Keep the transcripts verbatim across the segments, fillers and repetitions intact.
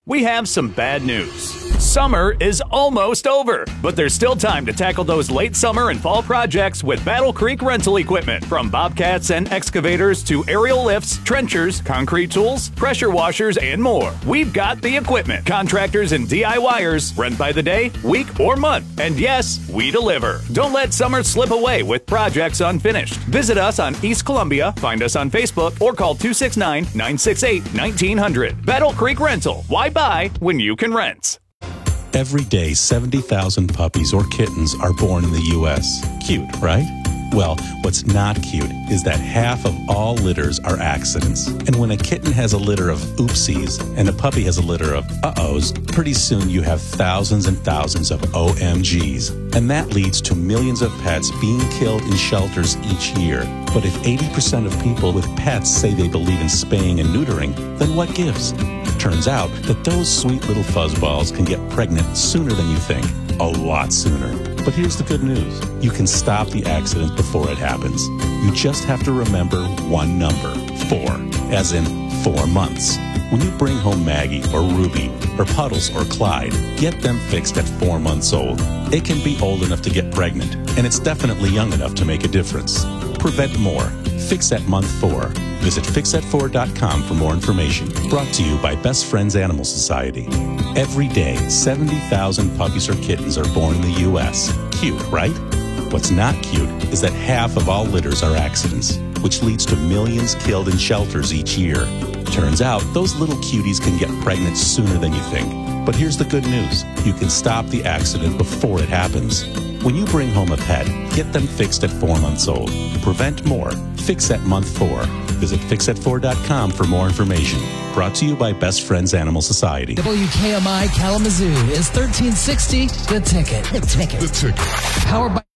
We have some bad news. Summer is almost over, but there's still time to tackle those late summer and fall projects with Battle Creek Rental Equipment. From bobcats and excavators to aerial lifts, trenchers, concrete tools, pressure washers, and more. We've got the equipment. Contractors and DIYers, rent by the day, week, or month. And yes, we deliver. Don't let summer slip away with projects unfinished. Visit us on East Columbia, find us on Facebook, or call two six nine, nine six eight, one nine zero zero. Battle Creek Rental. Why buy when you can rent? Every day, seventy thousand puppies or kittens are born in the U S Cute, right? Well, what's not cute is that half of all litters are accidents. And when a kitten has a litter of oopsies and a puppy has a litter of uh-ohs, pretty soon you have thousands and thousands of O M Gs. And that leads to millions of pets being killed in shelters each year. But if eighty percent of people with pets say they believe in spaying and neutering, then what gives? Turns out that those sweet little fuzzballs can get pregnant sooner than you think. A lot sooner. But here's the good news. You can stop the accident before it happens. You just have to remember one number. Four. As in four months. When you bring home Maggie or Ruby or Puddles or Clyde, get them fixed at four months old. It can be old enough to get pregnant, and it's definitely young enough to make a difference. Prevent more. Fix at month four. Visit fix at four dot com for more information. Brought to you by Best Friends Animal Society. Every day, seventy thousand puppies or kittens are born in the U S Cute, right? What's not cute is that half of all litters are accidents, which leads to millions killed in shelters each year. Turns out, those little cuties can get pregnant sooner than you think. But here's the good news. You can stop the accident before it happens. When you bring home a pet, get them fixed at four months old. Prevent more. Fix at month four. Visit fix at four dot com for more information. Brought to you by Best Friends Animal Society. W K M I Kalamazoo is thirteen sixty The Ticket. The Ticket. The Ticket. Powered by...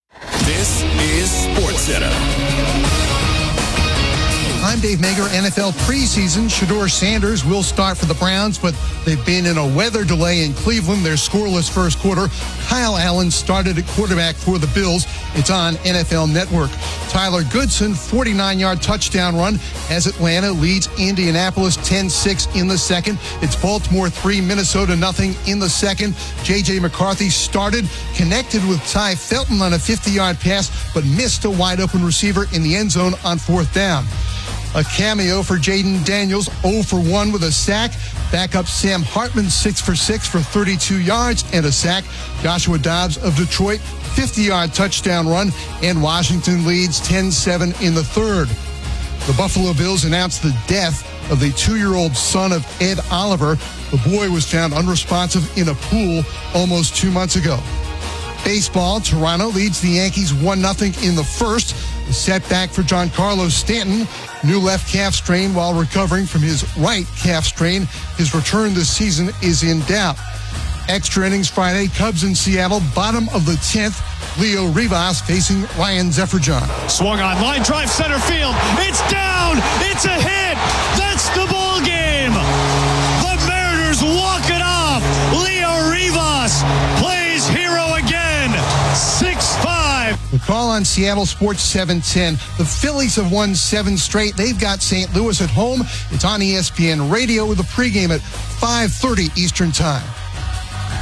This is SportsCenter. I'm Dave Mager. N F L preseason. Shedeur Sanders will start for the Browns, but they've been in a weather delay in Cleveland. Their scoreless first quarter. Kyle Allen started at quarterback for the Bills. It's on N F L Network. Tyler Goodson, forty-nine-yard touchdown run as Atlanta leads Indianapolis ten six in the second. It's Baltimore three, Minnesota nothing in the second. J J McCarthy started, connected with Ty Felton on a fifty-yard pass, but missed a wide-open receiver in the end zone on fourth down. A cameo for Jaden Daniels, zero for one with a sack. Backup Sam Hartman, six for six for thirty-two yards and a sack. Joshua Dobbs of Detroit, fifty-yard touchdown run. And Washington leads ten seven in the third. The Buffalo Bills announced the death of the two-year-old son of Ed Oliver. The boy was found unresponsive in a pool almost two months ago. Baseball, Toronto leads the Yankees one nothing in the first. A setback for Giancarlo Stanton. New left calf strain while recovering from his right calf strain. His return this season is in doubt. Extra innings Friday, Cubs in Seattle, bottom of the tenth. Leo Rivas facing Ryan Zefferjon. Swung on, line drive center field. It's down! It's a hit! That's the ball game! The Mariners walk it off! Leo Rivas plays hero again! six five. The call on Seattle Sports seven ten. The Phillies have won seven straight. They've got Saint Louis at home. It's on E S P N Radio with a pregame at five thirty Eastern Time.